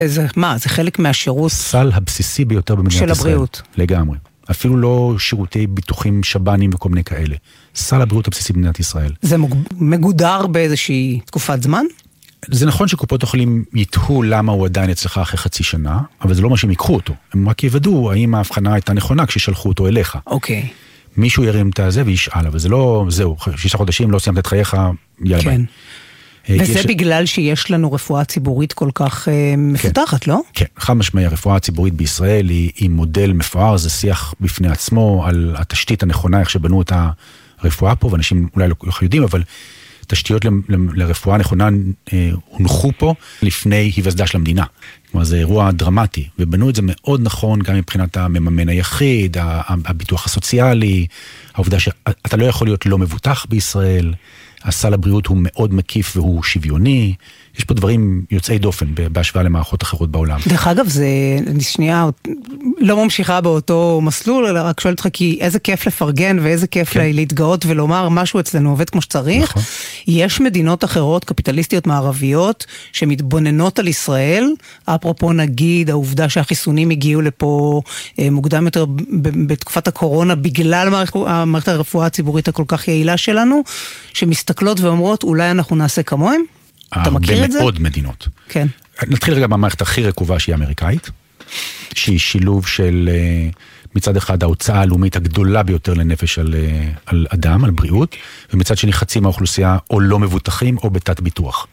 זה מה? זה חלק מהשירות? סל הבסיסי ביותר במדינת ישראל. של הבריאות. לגמרי. אפילו לא שירותי ביטוחים שבנים וכל מיני כאלה. סל הבריאות הבסיסי במדינת ישראל. זה מגודר באיזושהי תקופת זמן? זה נכון שקופות החולים יתהו למה הוא עדיין אצלך אחרי חצי שנה, אבל זה לא מה שהם ייקחו אותו. הם רק יוודאו האם ההבחנה הייתה נכונה כששלחו אותו אליך. אוקיי. מישהו ירים את הזה וישאל, אבל זה לא, זהו, 6 חודשים לא סיימת את חייך, יאללה. כן. וזה בגלל שיש לנו רפואה ציבורית כל כך מפותחת, לא? כן, חד משמעי, הרפואה הציבורית בישראל היא מודל מפואר, זה שיח בפני עצמו על התשתית הנכונה, איך שבנו את הרפואה פה, ואנשים אולי לא יודעים, אבל תשתיות לרפואה נכונה הונחו פה לפני היווסדה של המדינה. כלומר, זה אירוע דרמטי, ובנו את זה מאוד נכון, גם מבחינת המממן היחיד, הביטוח הסוציאלי, העובדה שאתה לא יכול להיות לא מבוטח בישראל, הסל הבריאות הוא מאוד מקיף והוא שוויוני, יש פה דברים יוצאי דופן בהשוואה למערכות אחרות בעולם. דרך אגב, זה שנייה, לא ממשיכה באותו מסלול, אלא רק שואלת אותך, כי איזה כיף לפרגן ואיזה כיף להתגאות ולומר משהו אצלנו עובד כמו שצריך. נכון. יש מדינות אחרות, קפיטליסטיות מערביות, שמתבוננות על ישראל, אפרופו נגיד, העובדה שהחיסונים הגיעו לפה מוקדם יותר בתקופת הקורונה, בגלל מערכת הרפואה הציבורית הכל כך יעילה שלנו, שמסתכלות ואומרות, אולי אנחנו נעשה כמוהם? אתה מכיר את זה? במאוד מדינות. כן. נתחיל רגע במערכת הכי רקובה שהיא אמריקאית, שהיא שילוב של מצד אחד ההוצאה הלאומית הגדולה ביותר לנפש על אדם, על בריאות, ומצד שני חצי מהאוכלוסייה או לא מבוטחים או בתת ביטוח.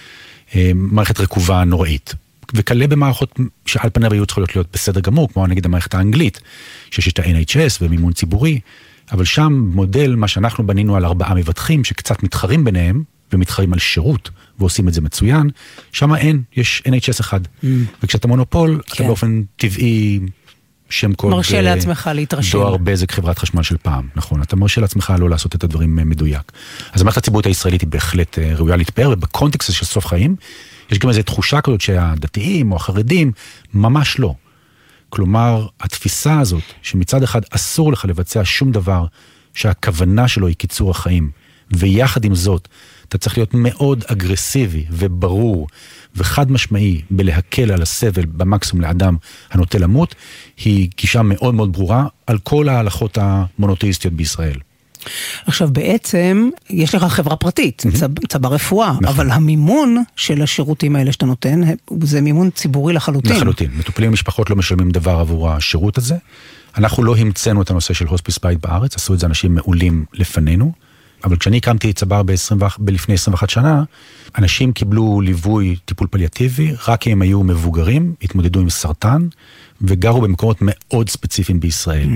מערכת רקובה נוראית. וכלה במערכות שעל פניו היו צריכות להיות בסדר גמור, כמו נגיד המערכת האנגלית, שיש את ה-NHS ומימון ציבורי, אבל שם מודל מה שאנחנו בנינו על 4 מבטחים שקצת מתחרים ביניהם, ומתחרים על שירות, ועושים את זה מצוין, שם אין, יש NHS אחד. וכשאתה מונופול, אתה באופן טבעי, שם קוד... מרשה לעצמך להתרשם. דואר בזק חברת חשמל של פעם, נכון. אתה מרשה לעצמך לא לעשות את הדברים מדויק. אז המערכת הציבורית הישראלית היא בהחלט ראויה להתפאר, ובקונטקסט של סוף חיים, יש גם איזו תחושה כזאת שהדתיים או החרדים, ממש לא. כלומר, התפיסה הזאת, שמצד אחד אסור לך לבצע שום דבר, שהכוונה שלו היא קיצור החיים, ויחד עם זאת, אתה צריך להיות מאוד אגרסיבי וברור וחד משמעי בלהקל על הסבל במקסימום לאדם הנוטה למות, היא גישה מאוד מאוד ברורה על כל ההלכות המונותאיסטיות בישראל. עכשיו בעצם יש לך חברה פרטית, צבא רפואה, אבל המימון של השירותים האלה שאתה נותן, זה מימון ציבורי לחלוטין. לחלוטין, מטופלים משפחות לא משלמים דבר עבור השירות הזה, אנחנו לא המצאנו את הנושא של הוספיס בית בארץ, עשו את זה אנשים מעולים לפנינו, אבל כשאני הקמתי צבר לפני 21 שנה, אנשים קיבלו ליווי טיפול פליאטיבי, רק אם הם היו מבוגרים, התמודדו עם סרטן, וגרו במקומות מאוד ספציפיים בישראל.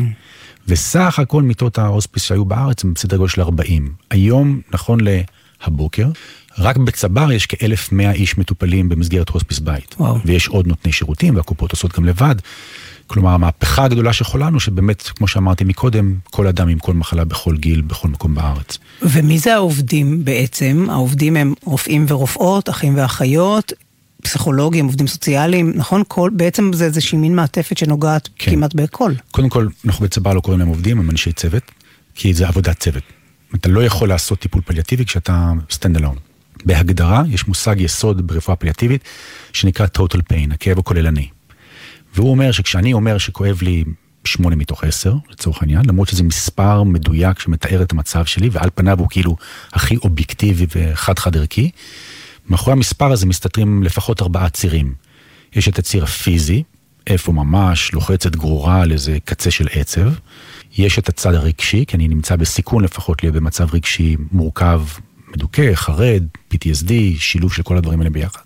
וסך הכל מיטות ההוספיס שהיו בארץ, הם בסדר גודל של 40. היום, נכון להבוקר, רק בצבר יש כ-1,100 איש מטופלים במסגרת הוספיס בית. וואו. ויש עוד נותני שירותים, והקופות עושות גם לבד. כלומר, המהפכה הגדולה שחולנו, שבאמת, כמו שאמרתי מקודם, כל אדם עם כל מחלה בכל גיל, בכל מקום בארץ. ומי זה העובדים בעצם? העובדים הם רופאים ורופאות, אחים ואחיות, פסיכולוגים, עובדים סוציאליים, נכון? בעצם זה איזושהי מין מעטפת שנוגעת כמעט בכל. קודם כל, אנחנו בצבא לא קוראים להם עובדים, הם אנשי צוות, כי זה עבודת צוות. אתה לא יכול לעשות טיפול פליאטיבי כשאתה stand alone. בהגדרה, יש מושג יסוד ברפואה פליאטיבית, שנקרא total pain, הכאב הכוללני. והוא אומר שכשאני אומר שכואב לי 8 מתוך 10, לצורך העניין, למרות שזה מספר מדויק שמתאר את המצב שלי, ועל פניו הוא כאילו הכי אובייקטיבי וחד ערכי, מאחורי המספר הזה מסתתרים לפחות 4 צירים. יש את הציר הפיזי, איפה ממש לוחצת גרורה על איזה קצה של עצב. יש את הצד הרגשי, כי אני נמצא בסיכון לפחות להיות במצב רגשי מורכב, מדוכא, חרד, PTSD, שילוב של כל הדברים האלה ביחד.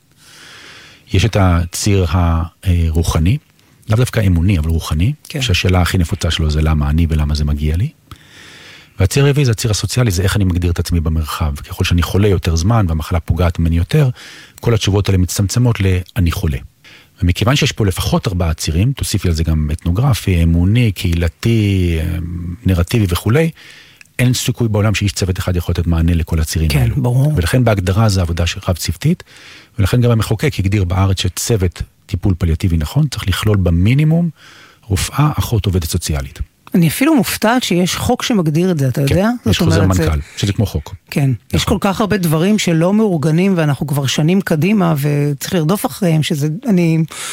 יש את הציר הרוחני, לאו דווקא אמוני, אבל רוחני, שהשאלה הכי נפוצה שלו זה למה אני ולמה זה מגיע לי. והציר הרביעי זה הציר הסוציאלי, זה איך אני מגדיר את עצמי במרחב. ככל שאני חולה יותר זמן והמחלה פוגעת ממני יותר, כל התשובות האלה מצטמצמות ל"אני חולה". ומכיוון שיש פה לפחות 4 צירים, תוסיפי על זה גם אתנוגרפי, אמוני, קהילתי, נרטיבי וכולי, אין סיכוי בעולם שאיש צוות אחד יכול לתת מענה לכל הצירים האלו. ברור. ולכן בהגדרה זה עבודה רב צוותית, ולכן גם המחוקק הגדיר בארץ שצוות טיפול פליאטיבי נכון, צריך לכלול במינימום רופאה, אחות, עובדת סוציאלית. אני אפילו מופתעת שיש חוק שמגדיר את זה, אתה יודע? יש חוזר מנכ"ל, שזה כמו חוק. כן, יש כל כך הרבה דברים שלא מאורגנים, ואנחנו כבר שנים קדימה, וצריך לרדוף אחריהם, שזה, אני